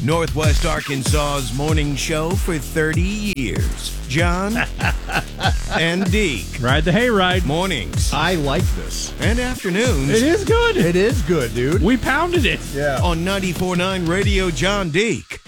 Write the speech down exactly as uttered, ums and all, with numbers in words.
Northwest Arkansas's morning show for thirty years. John and Deke. Ride the hayride. Mornings I like this. and afternoons It is good. It is good, dude. We pounded it. Yeah. on ninety-four point nine Radio John Deke.